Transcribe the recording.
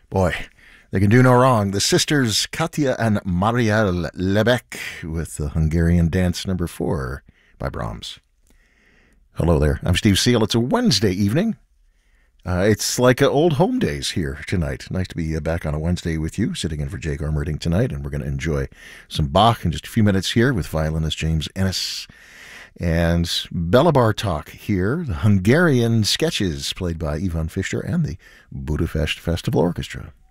Boy, they can do no wrong. The sisters Katja and Maria Lebec with the Hungarian Dance Number 4 by Brahms. Hello there. I'm Steve Seal. It's a Wednesday evening. It's like old home days here tonight. Nice to be back on a Wednesday with you, sitting in for Jake Armerding tonight, and we're going to enjoy some Bach in just a few minutes here with violinist James Ennis. And Belabar Talk here, the Hungarian sketches played by Ivan Fischer and the Budapest Festival Orchestra.